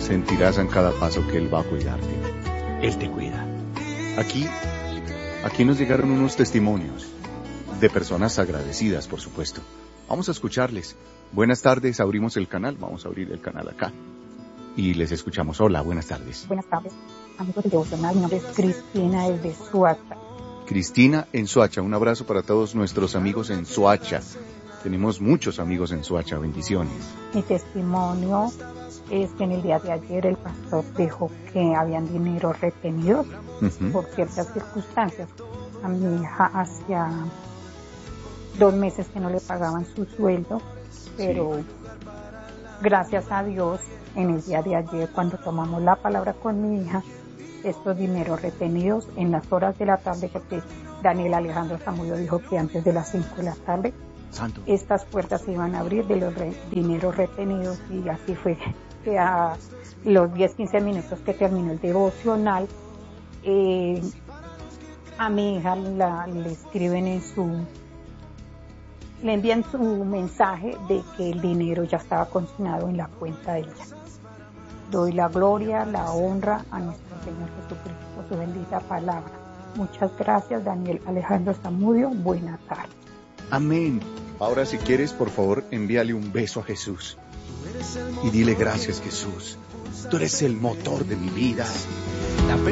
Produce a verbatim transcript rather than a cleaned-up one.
sentirás en cada paso que Él va a cuidarte. Él te cuida. Aquí, aquí nos llegaron unos testimonios de personas agradecidas, por supuesto. Vamos a escucharles. Buenas tardes, abrimos el canal, vamos a abrir el canal acá. Y les escuchamos. Hola, buenas tardes. Buenas tardes, amigos de Devocional. Mi nombre es Cristina desde Soacha. Cristina en Soacha, un abrazo para todos nuestros amigos en Soacha. Tenemos muchos amigos en Soacha, bendiciones. Mi testimonio es que en el día de ayer el pastor dijo que habían dinero retenidos uh-huh. por ciertas circunstancias. A mi hija hacía dos meses que no le pagaban su sueldo, pero sí. Gracias a Dios, en el día de ayer, cuando tomamos la palabra con mi hija, estos dineros retenidos en las horas de la tarde, porque Daniel Alejandro Zamudio dijo que antes de las cinco de la tarde, Santo. Estas puertas se iban a abrir de los re, dineros retenidos, y así fue que a los diez, quince minutos que terminó el devocional, eh, a mi hija la, le escriben en su, le envían su mensaje de que el dinero ya estaba consignado en la cuenta de ella. Doy la gloria, la honra a nuestro Señor Jesucristo por su bendita palabra. Muchas gracias, Daniel Alejandro Zamudio. Buena tarde. Amén. Ahora, si quieres, por favor, envíale un beso a Jesús y dile gracias, Jesús. Tú eres el motor de mi vida.